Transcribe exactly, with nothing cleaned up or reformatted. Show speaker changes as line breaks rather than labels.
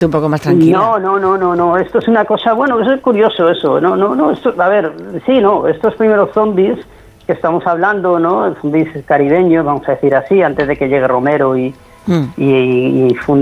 Un poco más tranquila.
No, no, no, no, no. Esto es una cosa, bueno, eso es curioso eso. No, no, no. Esto, a ver, sí, no. Estos primeros zombies que estamos hablando, ¿no? Zombies caribeños, vamos a decir así, antes de que llegue Romero y, mm. y, y, y